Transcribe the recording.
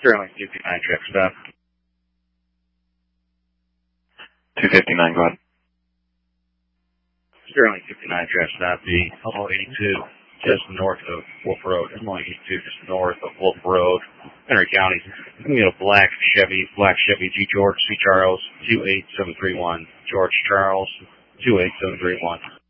Sterling 59 check stop. 259, go ahead. Sterling 59 check stop. The Elmo 82 just north of Wolf Road. Elmo 82 just north of Wolf Road, Henry County. We had a black Chevy G. George C. Charles 28731. George Charles 28731.